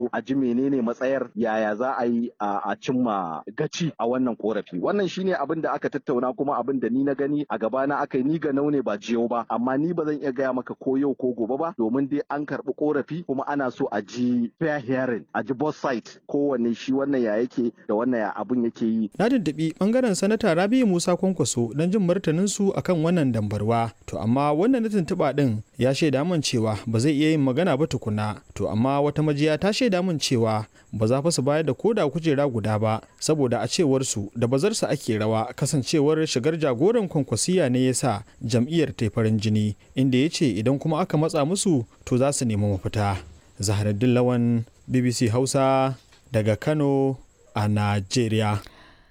a ji menene matsayar yaya za a yi a cimma gaci a wannan korafi. Wannan shine abin da aka tattauna kuma abin da ni na gani a gabana aka yi, ni ga ne ba jiyau ba, amma ni ba zan iya gaya maka ko yau ko gobe ba, domin dai an karɓi korafi kuma ana so a ji fair hearing, a ji both side, kowanne shi wannan ya yake da wannan ya abin yake yi. Na tuntuɓi ɓangaren sanata Rabi'u Musa Kwankwaso don jin martanin su akan wannan dambarwa, to amma wannan na tuntuɓa ɗin ya shaida min cewa ba zai iya yin magana ba tukuna, to amma wata majiya ta shaida min cewa ba za fa su bayar da koda kujera guda ba, saboda a cewar su da bazarsa ake rawa, kasancewar shigar jagoran Kwankwasiya ne ya sa jam'iyyar ta farin jini, inda ya ce idan kuma aka matsa musu to za su nemi mafita. Zaharaddin Lawan, BBC Hausa daga Kano a Najeriya.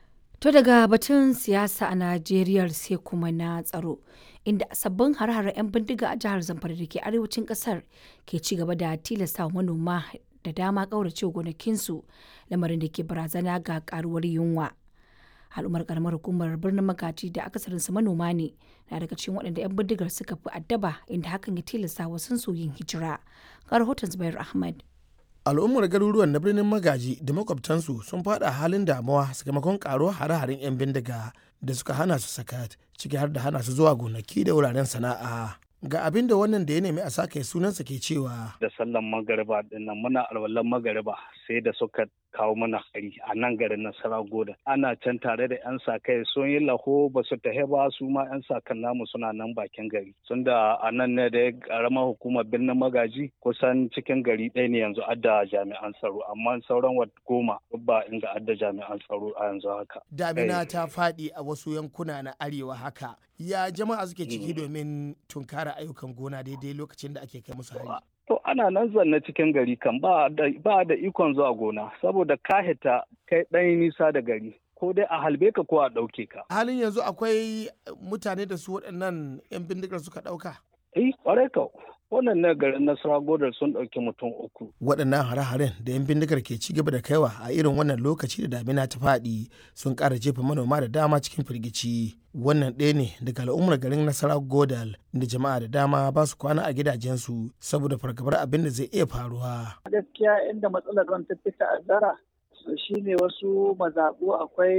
To daga batun siyasa a Najeriya sai kuma na tsaro, inda sabbin har-haren 'yan bindiga a jihar Zamfara da ke arewacin kasar ke ci gaba da tilasta manoma da dama ƙaurace gonakinsu, lamarin da ke barazana ga karuwar yunwa. Al'ummar karamar hukumar birnin Magaji da akasarinsu manoma ne na daga cikin waɗanda 'yan bindigar suka fi addaba, inda hakan ya tilasta wasu su yin hijira. Ga rahoton Zubair Ahmad. Al'ummar garuruwan na birnin Magaji da makwabtansu sun fada halin damuwa sakamakon karuwar hare-haren 'yan bindiga da suka hana su sakat, ciki har da hana su zuwa gonaki da wuraren sana'a. Ga abin da wannan da ya nemi a sake sunansa ke cewa. Da sallan magariba dinnan muna alwalan magariba sai da suka kawo mana hari a nan garin Nasara Goda. Ana can tare da 'yan sa-kai sun yi laho ba su tahe ba, su ma 'yan sa-kan namu suna nan bakin gari. Sun da a nan ne da karamar hukumar birnin Magaji kusan cikin gari ɗaya ne yanzu adda jami'an tsaro, amma sauran goma ba inda adda jami'an tsaro a yanzu haka. Damina ta faɗi a wasu yankuna na arewa haka. Ya jama'a suke ciki domin tunkara ayyukan gona daidai lokacin da ake kai musu hari? To ana nan zanne cikin gari kan ba da ikon zuwa gona saboda ka hita kai ɗan nisa da gari, ko dai a halbe ka ko a ɗauke ka. Halin yanzu akwai mutane da su waɗannan 'yan bindigar suka ɗauka? Ƙwarai ka. Wannan na garin Nasara Godar sun ɗauki mutum 3. Waɗannan hare-haren da 'yan bindigar ke ci gaba da kaiwa a irin wannan lokaci da damina ta faɗi sun ƙara jefa manoma da dama cikin firgici. Wannan ɗaya ne daga al'ummar garin Nasara Godal da jama'a da dama ba su kwana a gidajensu saboda fargabar abin da zai iya faruwa. Gaskiya inda matsalar ruwan ta fi ta'azzara shine wasu mazaɓu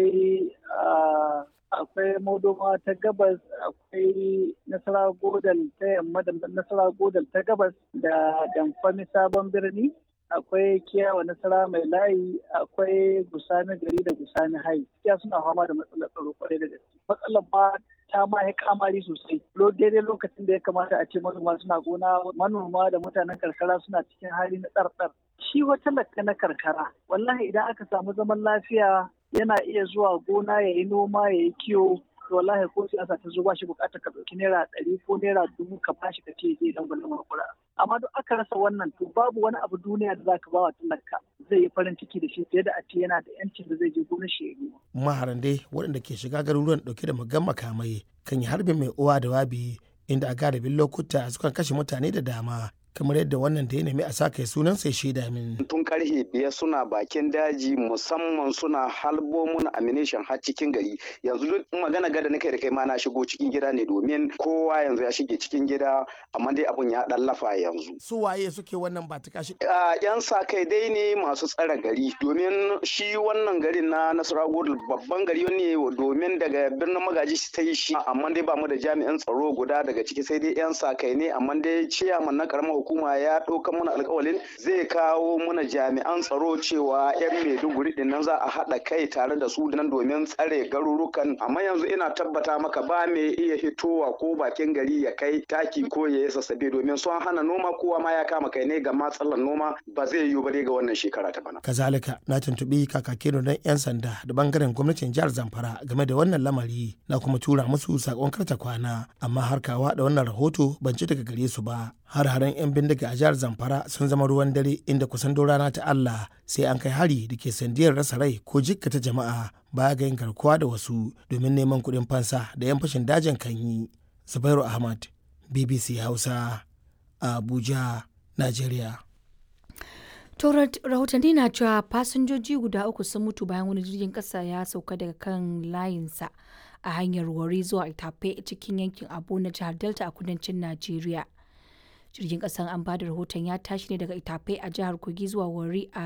akwai Modoma ta gabas, akwai Nasara Godal ta yamma da Nasara Godal ta gabas da Damfami Sabon Birni, akwai Kiyawa Nasara Mai Layi, akwai Gusani Gari da Gusani Hai. Kiya suna fama da matsalar tsaro kwarai da gaske. Matsalar ba ta ma ya kamari sosai. Daidai lokacin da ya kamata a ce manoma suna gona, manoma da mutanen karkara suna cikin hali na tsartsar. Shi wata lakka na karkara, wallahi idan aka samu zaman lafiya yana iya zuwa gona ya yi noma ya yi kiwo, to wallahi ko siyasa ta zo ba shi bukatar ka ɗauki naira 100 ko naira 1000 ka bashi ka ce zai dan gwalma kura. Amma duk aka rasa wannan to babu wani abu duniya da zaka ba wa talaka zai yi farin ciki da shi fiye da a ce yana da yancin da zai je gonar shi ya yi. Maharan dai waɗanda ke shiga garuruwan ɗauke da muggan makamai kan yi harbin mai uwa da wabi, inda a galibin lokuta sukan kashe mutane da dama, kamar yadda wannan da ya nemi a saka sunan sai shaida min. Tun karfe 5 suna bakin daji, musamman suna halbo mun ammunition har cikin gari. Yanzu duk magana gada nake da kai ma na shigo cikin gida ne, domin kowa yanzu ya shige cikin gida, amma dai abun ya dan lafa yanzu. Su waye suke wannan ba ta kashi? Yan sa kai dai ne masu tsare gari, domin shi wannan garin na Nasarawa babban gari ne, domin daga birnin Magaji ta yi shi, amma dai ba mu da jami'an tsaro guda daga ciki, sai dai yan sa kai ne, amma dai ciyaman na karamar hukuma ya ɗauka mana alƙawalin zai kawo mana jami'an tsaro cewa 'yan Maiduguri din nan za a haɗa kai tare da su nan domin tsare garurukan, amma yanzu ina tabbata maka ba mai iya hitowa ko bakin gari ya kai taki ko ya yi sassabe, domin sun hana noma, kowa ma ya kama kai ne ga matsalar noma, ba zai yiwu ba dai ga wannan shekara ta bana. Kazalika na tuntuɓi kakakin don 'yan sanda da bangaren gwamnatin jihar Zamfara game da wannan lamari, na kuma tura musu sakon karta kwana, amma har kawa da wannan rahoto ban ci daga gare su ba. Har-haren 'yan bindiga a jihar Zamfara sun zama ruwan dare, inda kusan do rana ta Allah sai an kai hari da ke sandiyar rasa rai ko jikkata jama'a baya ga yin garkuwa da wasu domin neman kuɗin fansa da 'yan fashin dajin kan yi. Zubairu Ahmad, BBC Hausa, Abuja, Najeriya. To rahotanni na cewa fasinjoji guda 3 sun mutu bayan wani jirgin ƙasa ya sauka daga kan layinsa a hanyar Warri zuwa Itape cikin yankin Abo na jihar Delta a kudancin Najeriya. Jirgin ƙasan an ba da rahoton ya tashi ne daga Itape a jihar Kogi zuwa Warri a